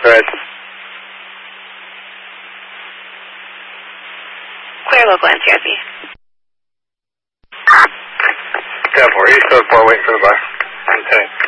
right. Clear local NCIP. 10-4, East 4, wait for the bus. Okay.